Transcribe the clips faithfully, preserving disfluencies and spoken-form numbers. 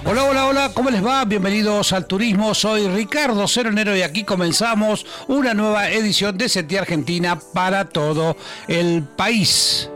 Hola, hola, hola, ¿cómo les va? Bienvenidos al Turismo, soy Ricardo Ceronero y aquí comenzamos una nueva edición de Sentí Argentina para todo el país.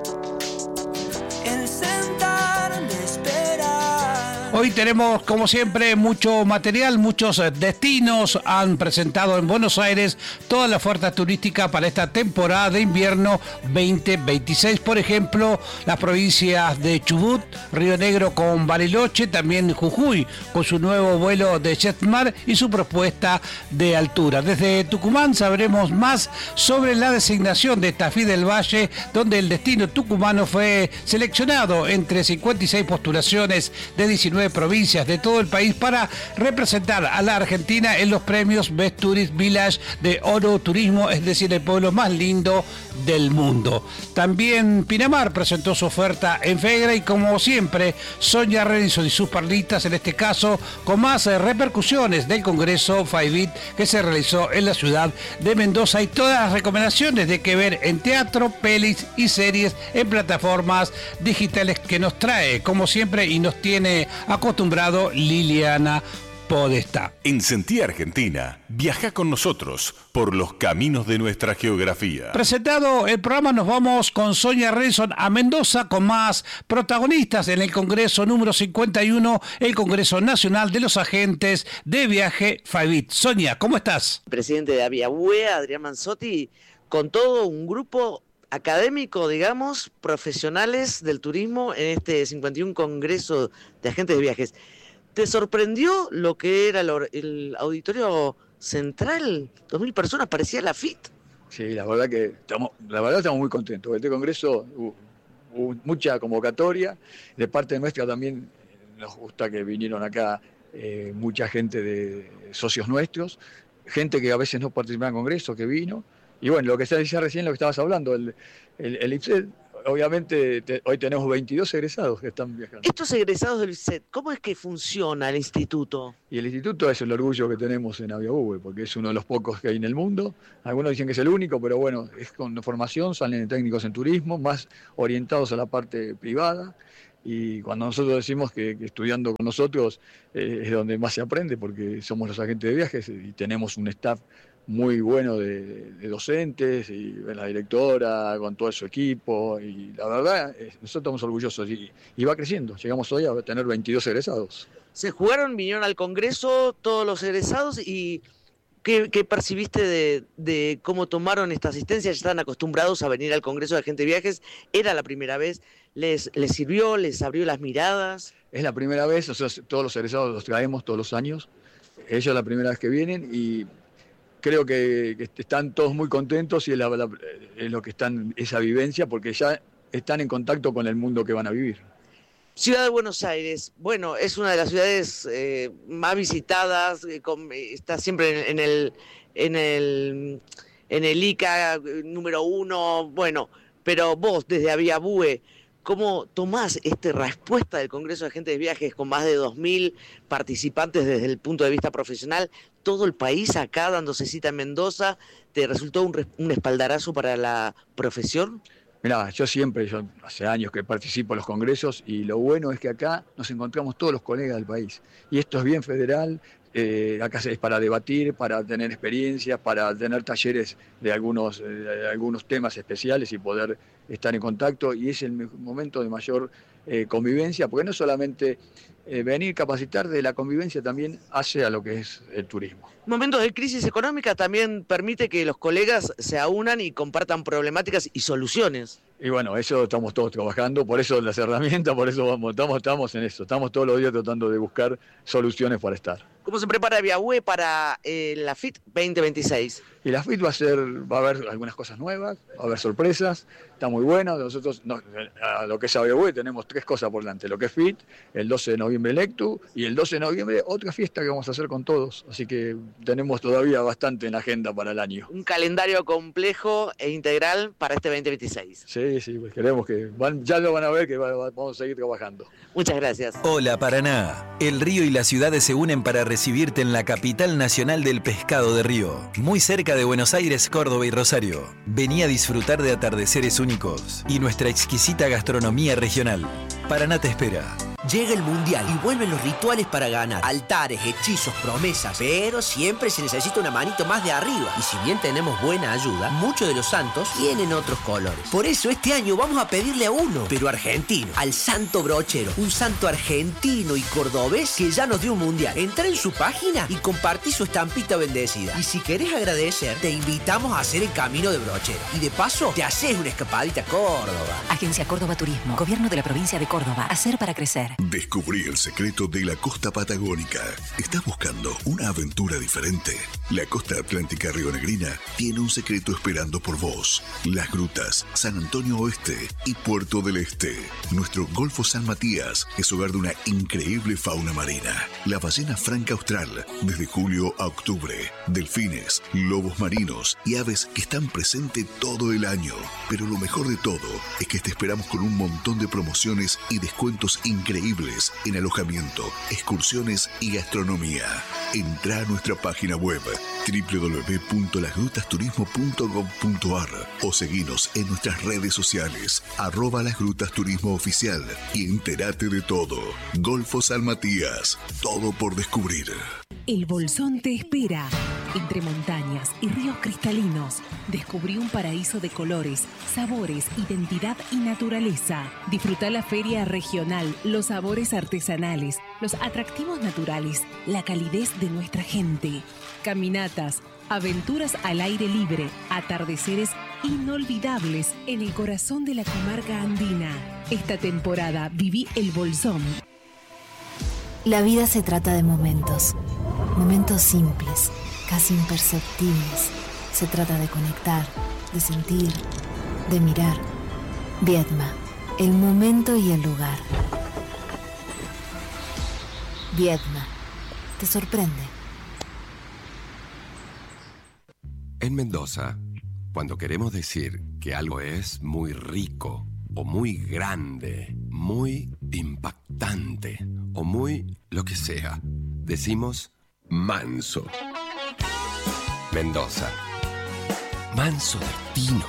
Hoy tenemos, como siempre, mucho material, muchos destinos han presentado en Buenos Aires toda la oferta turística para esta temporada de invierno veinte veintiséis. Por ejemplo, las provincias de Chubut, Río Negro con Bariloche, también Jujuy con su nuevo vuelo de JetMar y su propuesta de altura. Desde Tucumán sabremos más sobre la designación de Tafí del Valle, donde el destino tucumano fue seleccionado entre cincuenta y seis postulaciones de diecinueve provincias de todo el país para representar a la Argentina en los premios Best Tourist Village de Oro Turismo, es decir, el pueblo más lindo del mundo. También Pinamar presentó su oferta en Fegra y, como siempre, Sonia Renzo y sus parlitas, en este caso con más repercusiones del Congreso FAIBIT que se realizó en la ciudad de Mendoza, y todas las recomendaciones de qué ver en teatro, pelis y series en plataformas digitales que nos trae, como siempre, y nos tiene acostumbrado Liliana Podestá. En Sentí Argentina, viaja con nosotros por los caminos de nuestra geografía. Presentado el programa, nos vamos con Sonia Renson a Mendoza con más protagonistas en el Congreso número cincuenta y uno, el Congreso Nacional de los Agentes de Viaje FAIBIT. Sonia, ¿cómo estás? Presidente de Aviabue, Adrián Manzotti, con todo un grupo académico, digamos, profesionales del turismo en este cincuenta y uno Congreso de Agentes de Viajes. ¿Te sorprendió lo que era el, el auditorio central? dos mil personas, parecía la F I T. Sí, la verdad que estamos, la verdad estamos muy contentos. Este congreso hubo, hubo mucha convocatoria, de parte nuestra también nos gusta que vinieron acá eh, mucha gente de socios nuestros, gente que a veces no participa en congreso, que vino. Y bueno, lo que se decía recién, lo que estabas hablando, el, el, el I P S E T, obviamente te, hoy tenemos veintidós egresados que están viajando. Estos egresados del I P S E T, ¿cómo es que funciona el instituto? Y el instituto es el orgullo que tenemos en Aviabue, porque es uno de los pocos que hay en el mundo. Algunos dicen que es el único, pero bueno, es con formación, salen técnicos en turismo, más orientados a la parte privada. Y cuando nosotros decimos que, que estudiando con nosotros eh, es donde más se aprende, porque somos los agentes de viajes y tenemos un staff muy bueno de, de docentes, y la directora con todo su equipo, y la verdad, nosotros estamos orgullosos y, y va creciendo. Llegamos hoy a tener veintidós egresados. Se jugaron, vinieron al Congreso todos los egresados, y ¿qué, qué percibiste de, de cómo tomaron esta asistencia? Ya están acostumbrados a venir al Congreso de Agentes de Viajes, era la primera vez, ¿les, les sirvió, les abrió las miradas? Es la primera vez, o sea, todos los egresados los traemos todos los años, ellos es la primera vez que vienen y creo que, que están todos muy contentos y es, la, la, es lo que están, esa vivencia, porque ya están en contacto con el mundo que van a vivir. Ciudad de Buenos Aires, bueno, es una de las ciudades eh, más visitadas, eh, con, eh, está siempre en, en el en el en el I C A número uno, bueno, pero vos desde Aviabue, ¿cómo tomás esta respuesta del Congreso de Agentes de Viajes con más de dos mil participantes desde el punto de vista profesional? Todo el país acá dándose cita en Mendoza, ¿te resultó un, un espaldarazo para la profesión? Mirá, yo siempre, yo hace años que participo en los congresos y lo bueno es que acá nos encontramos todos los colegas del país. Y esto es bien federal, eh, acá es para debatir, para tener experiencias, para tener talleres de algunos, de algunos temas especiales y poder estar en contacto. Y es el momento de mayor eh, convivencia, porque no solamente eh, venir, capacitar, de la convivencia también hace a lo que es el turismo. Momentos de crisis económica también permite que los colegas se aunan y compartan problemáticas y soluciones. Y bueno, eso estamos todos trabajando, por eso las herramientas, por eso vamos, estamos, estamos en eso, estamos todos los días tratando de buscar soluciones para estar. ¿Cómo se prepara Aviabue para eh, la F I T veinte veintiséis? Y la F I T va a ser, va a haber algunas cosas nuevas, va a haber sorpresas, está muy bueno. Nosotros, no, a lo que es Aviabue, tenemos tres cosas por delante: lo que es F I T, el doce de noviembre Lectu, y el doce de noviembre otra fiesta que vamos a hacer con todos. Así que tenemos todavía bastante en la agenda para el año. Un calendario complejo e integral para este veinte veintiséis. Sí, sí, pues queremos que, van, ya lo van a ver que va, va, vamos a seguir trabajando. Muchas gracias. Hola Paraná, el río y las ciudades se unen para recibirte en la capital nacional del pescado de río, muy cerca de Buenos Aires, Córdoba y Rosario. Vení a disfrutar de atardeceres únicos y nuestra exquisita gastronomía regional. Paraná te espera. Llega el Mundial y vuelven los rituales para ganar. Altares, hechizos, promesas. Pero siempre se necesita una manito más de arriba. Y si bien tenemos buena ayuda, muchos de los santos tienen otros colores. Por eso este año vamos a pedirle a uno, pero argentino, al Santo Brochero. Un santo argentino y cordobés que ya nos dio un Mundial. Entra en su página y compartí su estampita bendecida. Y si querés agradecer, te invitamos a hacer el camino de Brochero. Y de paso, te haces una escapadita a Córdoba. Agencia Córdoba Turismo. Gobierno de la provincia de Córdoba. Hacer para crecer. Descubrí el secreto de la costa patagónica. ¿Estás buscando una aventura diferente? La costa atlántica rionegrina tiene un secreto esperando por vos. Las grutas, San Antonio Oeste y Puerto del Este. Nuestro Golfo San Matías es hogar de una increíble fauna marina. La ballena franca austral, desde julio a octubre. Delfines, lobos marinos y aves que están presentes todo el año. Pero lo mejor de todo es que te esperamos con un montón de promociones y descuentos increíbles en alojamiento, excursiones y gastronomía. Entra a nuestra página web doble u doble u doble u punto las grutas turismo punto gob punto ar o seguinos en nuestras redes sociales arroba Las Grutas Turismo Oficial y entérate de todo. Golfo San Matías, todo por descubrir. El Bolsón te espera. Entre montañas y ríos cristalinos, descubrí un paraíso de colores, sabores, identidad y naturaleza. Disfruta la feria regional, los sabores artesanales, los atractivos naturales, la calidez de nuestra gente. Caminatas, aventuras al aire libre, atardeceres inolvidables en el corazón de la comarca andina. Esta temporada viví el Bolsón. La vida se trata de momentos, momentos simples, casi imperceptibles. Se trata de conectar, de sentir, de mirar. Viedma, el momento y el lugar. Viedma, te sorprende. En Mendoza, cuando queremos decir que algo es muy rico, o muy grande, muy impactante, o muy lo que sea, decimos manso. Mendoza. Manso destino.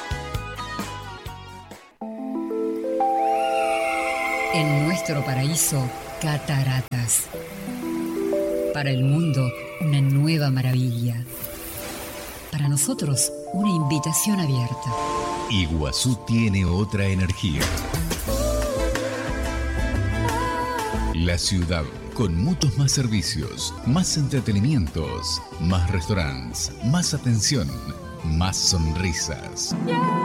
En nuestro paraíso, cataratas. Para el mundo, una nueva maravilla. Para nosotros, una invitación abierta. Iguazú tiene otra energía. La ciudad con muchos más servicios, más entretenimientos, más restaurantes, más atención, más sonrisas.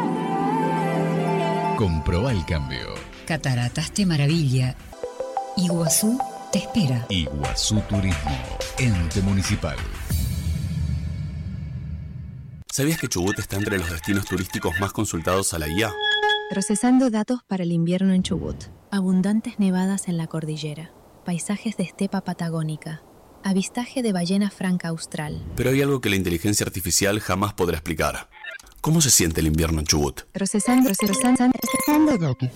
Comprobá el cambio. Cataratas te maravilla. Iguazú te espera. Iguazú Turismo, ente municipal. ¿Sabías que Chubut está entre los destinos turísticos más consultados a la I A? Procesando datos para el invierno en Chubut. Abundantes nevadas en la cordillera. Paisajes de estepa patagónica. Avistaje de ballena franca austral. Pero hay algo que la inteligencia artificial jamás podrá explicar. ¿Cómo se siente el invierno en Chubut? Procesando, procesando, procesando datos.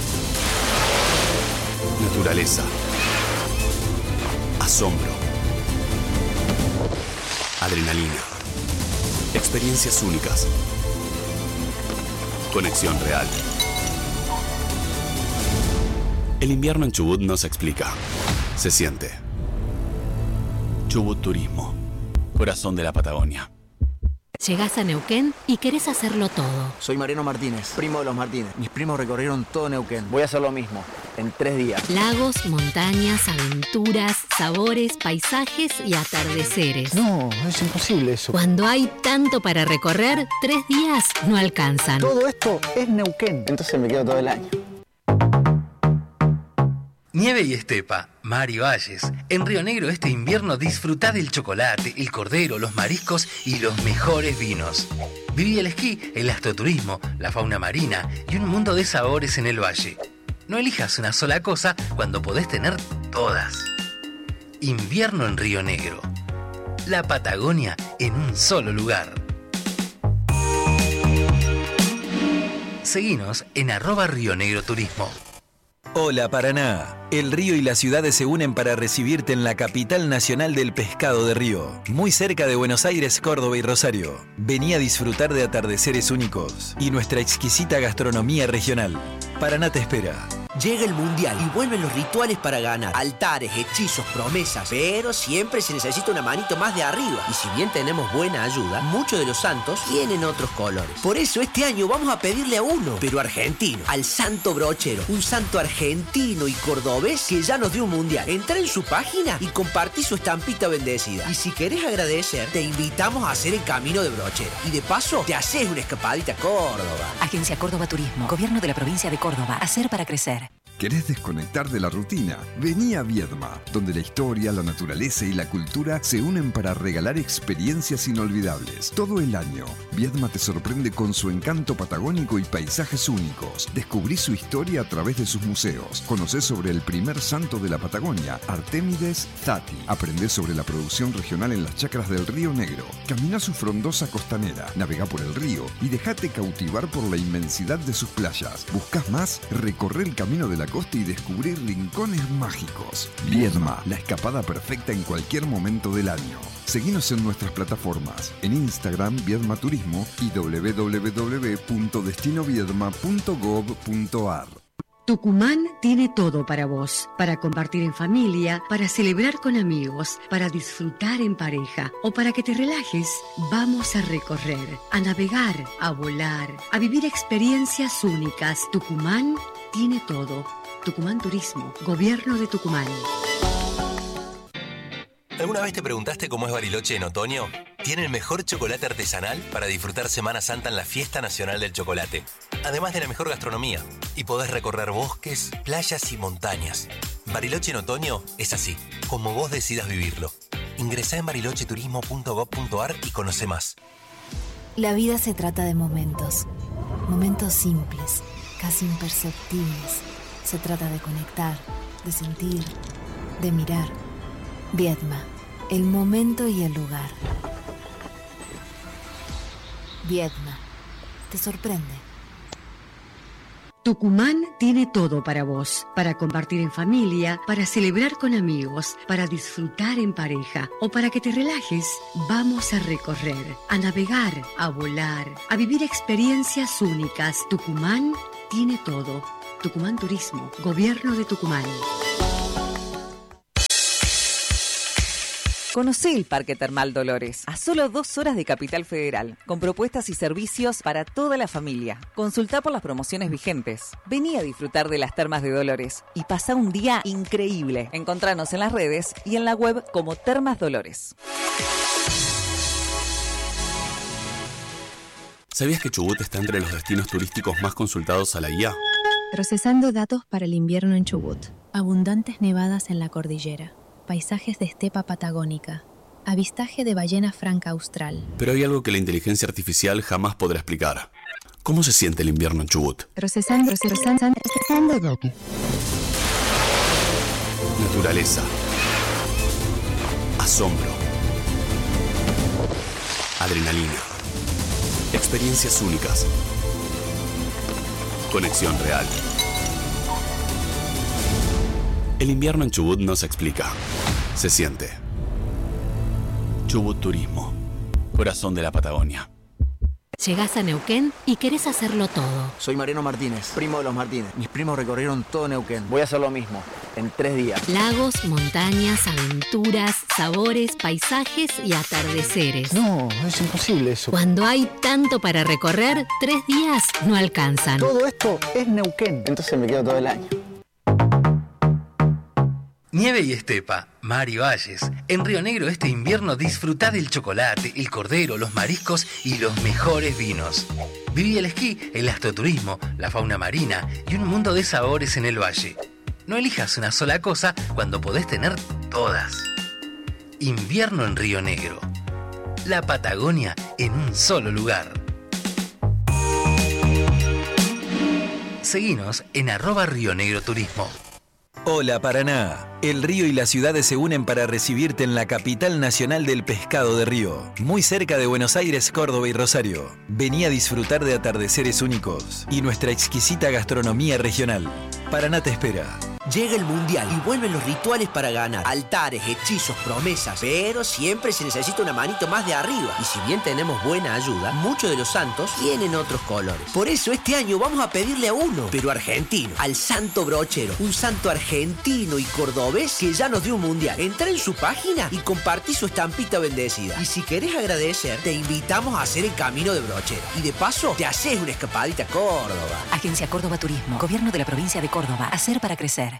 Naturaleza. Asombro. Adrenalina. Experiencias únicas. Conexión real. El invierno en Chubut no se explica. Se siente. Chubut Turismo. Corazón de la Patagonia. Llegás a Neuquén y querés hacerlo todo. Soy Mariano Martínez, primo de los Martínez. Mis primos recorrieron todo Neuquén. Voy a hacer lo mismo, en tres días. Lagos, montañas, aventuras, sabores, paisajes y atardeceres. No, es imposible eso. Cuando hay tanto para recorrer, tres días no alcanzan. Todo esto es Neuquén. Entonces me quedo todo el año. Nieve y estepa, mar y valles. En Río Negro este invierno disfrutá del chocolate, el cordero, los mariscos y los mejores vinos. Viví el esquí, el astroturismo, la fauna marina y un mundo de sabores en el valle. No elijas una sola cosa cuando podés tener todas. Invierno en Río Negro. La Patagonia en un solo lugar. Seguinos en arroba Río Negro Turismo. Hola Paraná, el río y las ciudades se unen para recibirte en la capital nacional del pescado de río, muy cerca de Buenos Aires, Córdoba y Rosario. Vení a disfrutar de atardeceres únicos y nuestra exquisita gastronomía regional. Paraná te espera. Llega el mundial y vuelven los rituales para ganar. Altares, hechizos, promesas. Pero siempre se necesita una manito más de arriba. Y si bien tenemos buena ayuda, muchos de los santos tienen otros colores. Por eso este año vamos a pedirle a uno, pero argentino, al Santo Brochero. Un santo argentino y cordobés que ya nos dio un mundial. Entra en su página y compartí su estampita bendecida. Y si querés agradecer, te invitamos a hacer el camino de Brochero. Y de paso, te haces una escapadita a Córdoba. Agencia Córdoba Turismo, Gobierno de la Provincia de Córdoba. Hacer para crecer. ¿Querés desconectar de la rutina? Vení a Viedma, donde la historia, la naturaleza y la cultura se unen para regalar experiencias inolvidables. Todo el año, Viedma te sorprende con su encanto patagónico y paisajes únicos. Descubrí su historia a través de sus museos. Conocés sobre el primer santo de la Patagonia, Artémides Zati. Aprendés sobre la producción regional en las chacras del Río Negro. Camina su frondosa costanera, navegá por el río y dejate cautivar por la inmensidad de sus playas. ¿Buscás más? Recorre el camino de la costa y descubrir rincones mágicos. Viedma, la escapada perfecta en cualquier momento del año. Seguinos en nuestras plataformas, en Instagram Viedma Turismo y doble u doble u doble u punto destino viedma punto gob punto ar. Tucumán tiene todo para vos, para compartir en familia, para celebrar con amigos, para disfrutar en pareja o para que te relajes. Vamos a recorrer, a navegar, a volar, a vivir experiencias únicas. Tucumán tiene todo. Tucumán Turismo, Gobierno de Tucumán. ¿Alguna vez te preguntaste cómo es Bariloche en otoño? Tiene el mejor chocolate artesanal para disfrutar Semana Santa en la Fiesta Nacional del Chocolate. Además de la mejor gastronomía. Y podés recorrer bosques, playas y montañas. Bariloche en otoño es así, como vos decidas vivirlo. Ingresá en bariloche turismo punto gob punto ar y conoce más. La vida se trata de momentos. Momentos simples, casi imperceptibles. Se trata de conectar, de sentir, de mirar. Viedma, el momento y el lugar. Viedma, te sorprende. Tucumán tiene todo para vos, para compartir en familia, para celebrar con amigos, para disfrutar en pareja o para que te relajes. Vamos a recorrer, a navegar, a volar, a vivir experiencias únicas. Tucumán tiene todo. Tucumán Turismo, Gobierno de Tucumán. Conocé el Parque Termal Dolores, a solo dos horas de Capital Federal, con propuestas y servicios para toda la familia. Consultá por las promociones vigentes. Vení a disfrutar de las termas de Dolores y pasá un día increíble. Encontranos en las redes y en la web como Termas Dolores. ¿Sabías que Chubut está entre los destinos turísticos más consultados a la guía? Procesando datos para el invierno en Chubut. Abundantes nevadas en la cordillera. Paisajes de estepa patagónica. Avistaje de ballena franca austral. Pero hay algo que la inteligencia artificial jamás podrá explicar. ¿Cómo se siente el invierno en Chubut? Procesando, procesando, procesando datos. Naturaleza. Asombro. Adrenalina. Experiencias únicas. Conexión real. El invierno en Chubut no se explica, se siente. Chubut Turismo, corazón de la Patagonia. Llegás a Neuquén y querés hacerlo todo. Soy Mariano Martínez, primo de los Martínez. Mis primos recorrieron todo Neuquén. Voy a hacer lo mismo, en tres días. Lagos, montañas, aventuras, sabores, paisajes y atardeceres. No, es imposible eso. Cuando hay tanto para recorrer, tres días no alcanzan. Todo esto es Neuquén. Entonces me quedo todo el año. Nieve y estepa, mar y valles. En Río Negro este invierno disfrutá del chocolate, el cordero, los mariscos y los mejores vinos. Viví el esquí, el astroturismo, la fauna marina y un mundo de sabores en el valle. No elijas una sola cosa cuando podés tener todas. Invierno en Río Negro. La Patagonia en un solo lugar. Seguinos en arroba Río Negro Turismo. Hola Paraná. El río y las ciudades se unen para recibirte en la capital nacional del pescado de río, muy cerca de Buenos Aires, Córdoba y Rosario. Vení a disfrutar de atardeceres únicos y nuestra exquisita gastronomía regional. Paraná te espera. Llega el Mundial y vuelven los rituales para ganar. Altares, hechizos, promesas. Pero siempre se necesita una manito más de arriba. Y si bien tenemos buena ayuda, muchos de los santos tienen otros colores. Por eso este año vamos a pedirle a uno, pero argentino, al Santo Brochero. Un santo argentino y cordobés que ya nos dio un Mundial. Entra en su página y compartí su estampita bendecida. Y si querés agradecer, te invitamos a hacer el camino de Brochero. Y de paso, te haces una escapadita a Córdoba. Agencia Córdoba Turismo. Gobierno de la provincia de Córdoba. Hacer para crecer.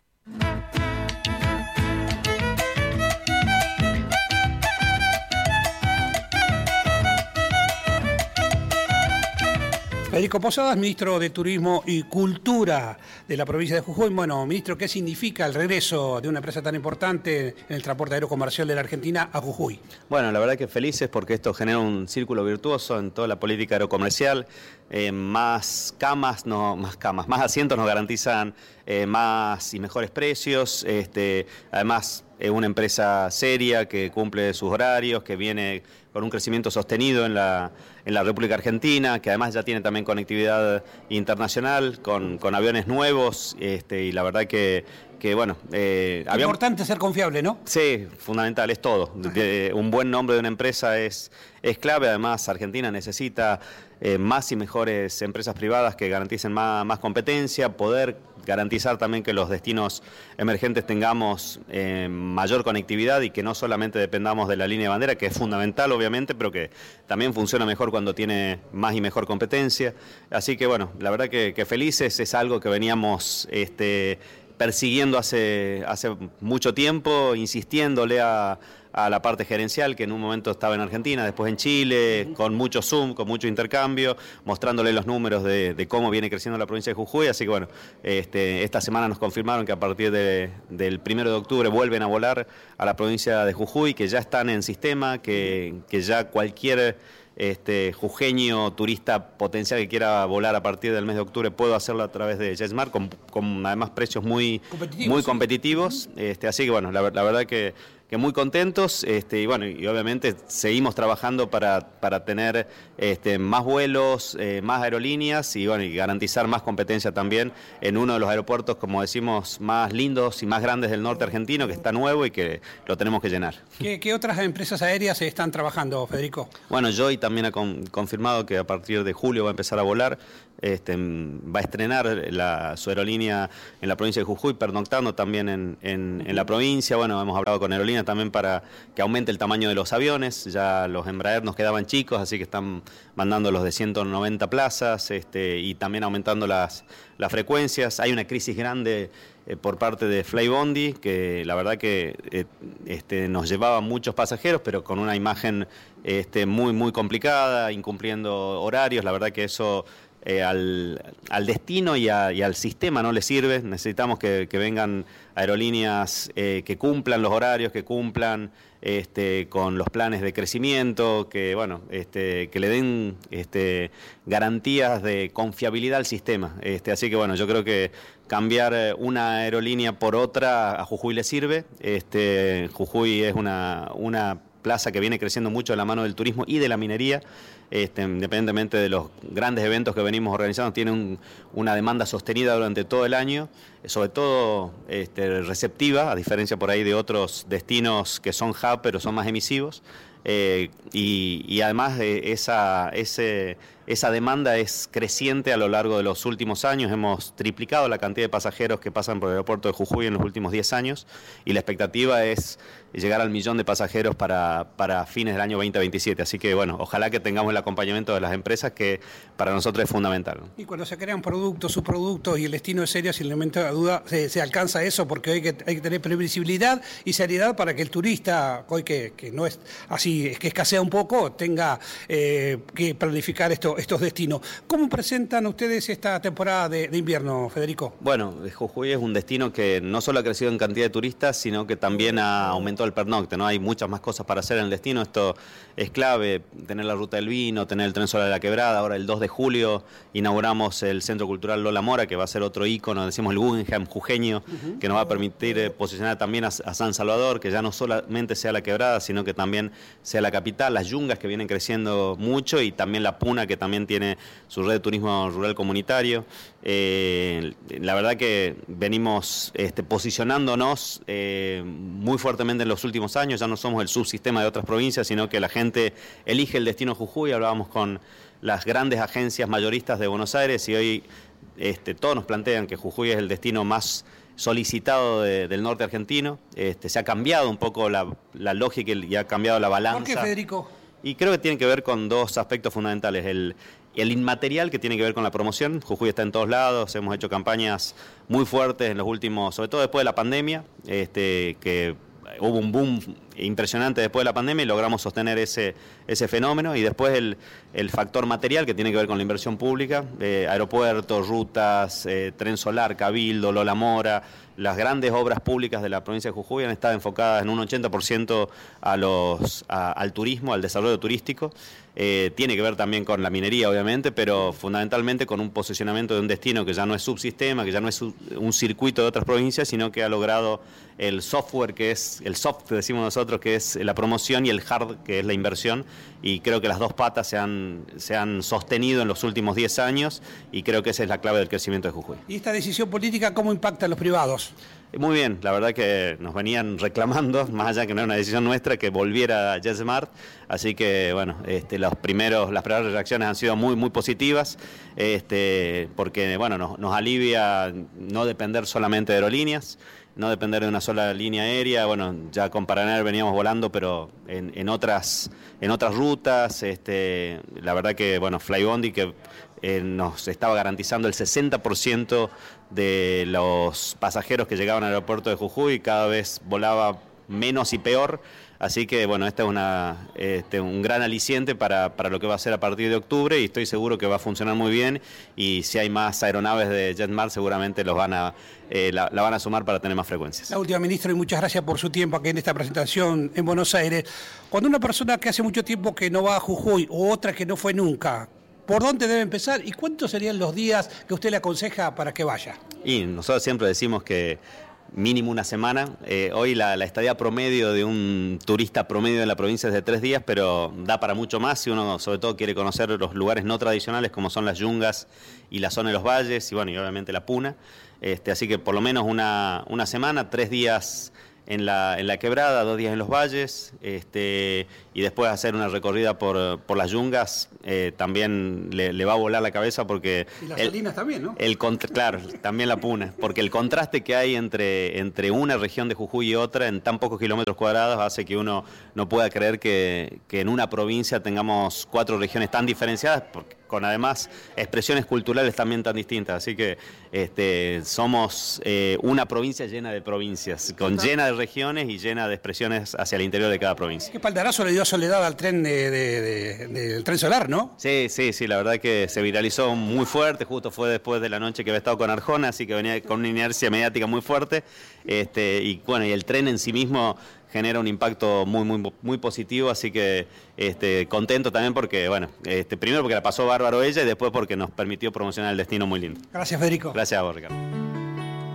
Federico Posadas, ministro de Turismo y Cultura de la provincia de Jujuy. Bueno, ministro, ¿qué significa el regreso de una empresa tan importante en el transporte aéreo comercial de la Argentina a Jujuy? Bueno, la verdad que felices porque esto genera un círculo virtuoso en toda la política aerocomercial. Eh, más camas, no, más camas, más asientos nos garantizan eh, más y mejores precios. Este, además, es una empresa seria que cumple sus horarios, que viene con un crecimiento sostenido en la, en la República Argentina, que además ya tiene también conectividad internacional con, con aviones nuevos, este, y la verdad que, que bueno... Eh, es importante ser confiable, ¿no? Sí, fundamental, es todo. De, un buen nombre de una empresa es, es clave, además Argentina necesita eh, más y mejores empresas privadas que garanticen más, más competencia, poder garantizar también que los destinos emergentes tengamos eh, mayor conectividad y que no solamente dependamos de la línea de bandera, que es fundamental obviamente, pero que también funciona mejor cuando tiene más y mejor competencia. Así que bueno, la verdad que, que felices, es algo que veníamos este, persiguiendo hace, hace mucho tiempo, insistiéndole a... a la parte gerencial, que en un momento estaba en Argentina, después en Chile, con mucho Zoom, con mucho intercambio, mostrándole los números de, de cómo viene creciendo la provincia de Jujuy. Así que bueno, este, esta semana nos confirmaron que a partir de, del primero de octubre vuelven a volar a la provincia de Jujuy, que ya están en sistema, que, que ya cualquier este, jujeño turista potencial que quiera volar a partir del mes de octubre puede hacerlo a través de JetSmart, con, con además precios muy competitivos. Muy competitivos. Este, así que bueno, la, la verdad que que muy contentos, este, y bueno, y obviamente seguimos trabajando para, para tener este, más vuelos, eh, más aerolíneas y bueno, y garantizar más competencia también en uno de los aeropuertos, como decimos, más lindos y más grandes del norte argentino, que está nuevo y que lo tenemos que llenar. ¿Qué, qué otras empresas aéreas están trabajando, Federico? Bueno, Joy también ha con, confirmado que a partir de julio va a empezar a volar. Este, va a estrenar la, su aerolínea en la provincia de Jujuy, pernoctando también en, en, en la provincia. Bueno, hemos hablado con aerolíneas también para que aumente el tamaño de los aviones. Ya los Embraer nos quedaban chicos, así que están mandando los de ciento noventa plazas este, y también aumentando las, las frecuencias. Hay una crisis grande eh, por parte de Flybondi, que la verdad que eh, este, nos llevaba muchos pasajeros, pero con una imagen este, muy, muy complicada, incumpliendo horarios. La verdad que eso... Eh, al, al destino y, a, y al sistema no le sirve. Necesitamos que, que vengan aerolíneas eh, que cumplan los horarios, que cumplan este, con los planes de crecimiento, que bueno, este, que le den este, garantías de confiabilidad al sistema. Este, así que bueno, yo creo que cambiar una aerolínea por otra a Jujuy le sirve. Este, Jujuy es una, una plaza que viene creciendo mucho de la mano del turismo y de la minería. Este, independientemente de los grandes eventos que venimos organizando, tiene un, una demanda sostenida durante todo el año, sobre todo este, receptiva, a diferencia por ahí de otros destinos que son hub, pero son más emisivos. Eh, y, y además eh, esa, ese, esa demanda es creciente a lo largo de los últimos años. Hemos triplicado la cantidad de pasajeros que pasan por el aeropuerto de Jujuy en los últimos diez años y la expectativa es llegar al millón de pasajeros para, para fines del año veinte veintisiete. Así que bueno, ojalá que tengamos el acompañamiento de las empresas, que para nosotros es fundamental. Y cuando se crean productos, subproductos y el destino es serio, sin elemento de duda, se, se alcanza eso, porque hoy hay que, hay que tener previsibilidad y seriedad para que el turista, hoy que, que no es así, es que escasea un poco, tenga eh, que planificar esto, estos destinos. ¿Cómo presentan ustedes esta temporada de, de invierno, Federico? Bueno, Jujuy es un destino que no solo ha crecido en cantidad de turistas, sino que también ha aumentado el pernocte, ¿no? Hay muchas más cosas para hacer en el destino. Esto es clave, tener la ruta del vino, tener el tren solar de la Quebrada. Ahora el dos de julio inauguramos el Centro Cultural Lola Mora, que va a ser otro ícono, decimos el Guggenheim jujeño, uh-huh. que nos va a permitir eh, posicionar también a, a San Salvador, que ya no solamente sea la Quebrada, sino que también sea la capital, las yungas que vienen creciendo mucho y también la Puna, que también tiene su red de turismo rural comunitario. Eh, la verdad que venimos este, posicionándonos eh, muy fuertemente en los últimos años, ya no somos el subsistema de otras provincias, sino que la gente elige el destino Jujuy. Hablábamos con las grandes agencias mayoristas de Buenos Aires y hoy este, todos nos plantean que Jujuy es el destino más solicitado de, del norte argentino. Este, se ha cambiado un poco la, la lógica y ha cambiado la balanza. ¿Por qué, Federico? Y creo que tiene que ver con dos aspectos fundamentales. El, el inmaterial, que tiene que ver con la promoción. Jujuy está en todos lados, hemos hecho campañas muy fuertes en los últimos, sobre todo después de la pandemia, este, que hubo un boom impresionante después de la pandemia y logramos sostener ese, ese fenómeno. Y después el, el factor material, que tiene que ver con la inversión pública, eh, aeropuertos, rutas, eh, tren solar, Cabildo, Lola Mora. Las grandes obras públicas de la provincia de Jujuy han estado enfocadas en un ochenta por ciento a los, a, al turismo, al desarrollo turístico. Eh, tiene que ver también con la minería, obviamente, pero fundamentalmente con un posicionamiento de un destino que ya no es subsistema, que ya no es un circuito de otras provincias, sino que ha logrado el software, que es el soft, que decimos nosotros, que es la promoción, y el hard, que es la inversión. Y creo que las dos patas se han, se han sostenido en los últimos diez años y creo que esa es la clave del crecimiento de Jujuy. ¿Y esta decisión política cómo impacta a los privados? Muy bien, la verdad que nos venían reclamando, más allá que no era una decisión nuestra, que volviera JetSmart, así que bueno, este, los primeros, las primeras reacciones han sido muy muy positivas, este, porque bueno, nos, nos alivia no depender solamente de aerolíneas, no depender de una sola línea aérea. Bueno, ya con Paraner veníamos volando, pero en, en otras en otras rutas. Este, la verdad que bueno, Flybondi, que eh, nos estaba garantizando el sesenta por ciento de los pasajeros que llegaban al aeropuerto de Jujuy, cada vez volaba menos y peor. Así que bueno, este es una, este, un gran aliciente para, para lo que va a ser a partir de octubre, y estoy seguro que va a funcionar muy bien, y si hay más aeronaves de JetSmart seguramente los van a, eh, la, la van a sumar para tener más frecuencias. La última, ministro, y muchas gracias por su tiempo aquí en esta presentación en Buenos Aires. Cuando una persona que hace mucho tiempo que no va a Jujuy o otra que no fue nunca, ¿por dónde debe empezar y cuántos serían los días que usted le aconseja para que vaya? Y nosotros siempre decimos que mínimo una semana. Eh, hoy la, la estadía promedio de un turista promedio en la provincia es de tres días, pero da para mucho más si uno sobre todo quiere conocer los lugares no tradicionales como son las yungas y la zona de los valles y bueno, y obviamente la Puna. Este, así que por lo menos una, una semana, tres días en la, en la Quebrada, dos días en los valles, este, y después hacer una recorrida por, por las yungas, eh, también le, le va a volar la cabeza porque... Y las el, salinas también, ¿no? El contra, claro, también la Puna, porque el contraste que hay entre, entre una región de Jujuy y otra en tan pocos kilómetros cuadrados hace que uno no pueda creer que, que en una provincia tengamos cuatro regiones tan diferenciadas, porque con además expresiones culturales también tan distintas. Así que este, somos eh, una provincia llena de provincias, con llena de regiones y llena de expresiones hacia el interior de cada provincia. ¿Qué espaldarazo le dio Soledad al tren de, de, de, de, del tren solar, no? Sí, sí, sí, la verdad que se viralizó muy fuerte, justo fue después de la noche que había estado con Arjona, así que venía con una inercia mediática muy fuerte, este, y bueno, y el tren en sí mismo genera un impacto muy muy muy positivo, así que este, contento también porque, bueno, este, primero porque la pasó bárbaro ella y después porque nos permitió promocionar el destino muy lindo. Gracias, Federico. Gracias a vos, Ricardo.